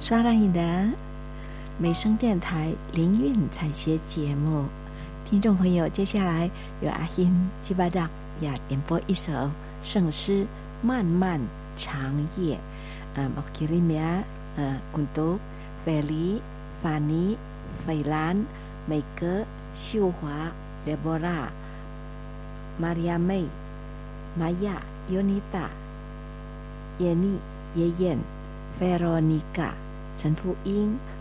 刷拉你的美声电台灵韵采写节目，听众朋友，接下来由阿欣吉巴达也点播一首圣诗《漫漫长夜》。Mau kirim untuk Feli, Fani, Failan, Meike, Xiuhua, Deborah, Maria May, Maya, Yonita, Yenny, Yeyen, Veronica, 陈富英